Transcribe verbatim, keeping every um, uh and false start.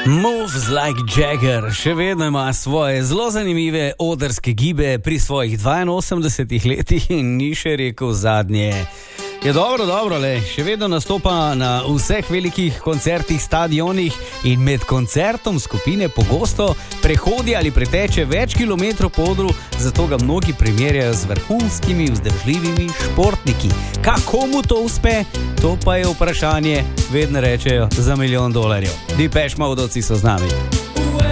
Moves like Jagger še vedno ima svoje zelo zanimive odrske gibe pri svojih dvainosemdesetih letih in ni še rekel zadnje. Je dobro, dobro, le, še vedno nastopa na vseh velikih koncertih, stadionih in med koncertom skupine pogosto prehodi ali preteče več kilometrov po odru, zato ga mnogi primerjajo z vrhunskimi vzdržljivimi športniki. Kako mu to uspe? To pa je vprašanje, vedno rečejo, za milijon dolarjev. Depeche Mode-ovci so z nami.